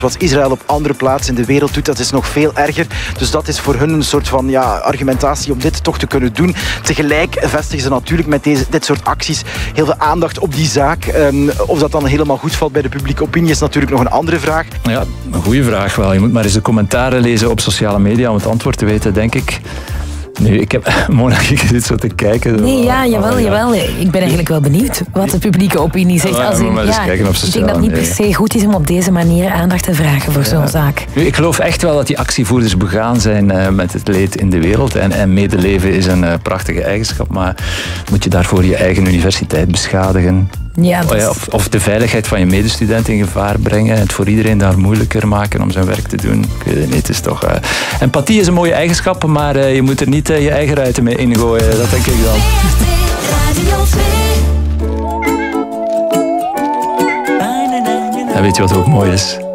Wat Israël op andere plaatsen in de wereld doet, dat is nog veel erger. Dus dat is voor hun een soort van argumentatie om dit toch te kunnen doen. Tegelijk vestigen ze natuurlijk met dit soort acties heel veel aandacht op die zaak. Of dat dan helemaal goed valt bij de publieke opinie is natuurlijk nog een andere vraag. Ja, een goede vraag wel. Je moet maar eens de commentaren lezen op sociale media om het antwoord te weten, denk ik. Nu, ik heb... Mona, ik zit zo te kijken. Nee, jawel. Ik ben eigenlijk wel benieuwd wat de publieke opinie zegt. Ik denk dat het niet per se goed is om op deze manier aandacht te vragen voor zo'n zaak. Nu, ik geloof echt wel dat die actievoerders begaan zijn met het leed in de wereld. En medeleven is een prachtige eigenschap, maar moet je daarvoor je eigen universiteit beschadigen? Ja, of de veiligheid van je medestudent in gevaar brengen. Het voor iedereen daar moeilijker maken om zijn werk te doen. Ik weet het niet, het is toch... Empathie is een mooie eigenschap, maar je moet er niet je eigen ruiten mee ingooien. Dat denk ik dan. En weet je wat ook mooi is?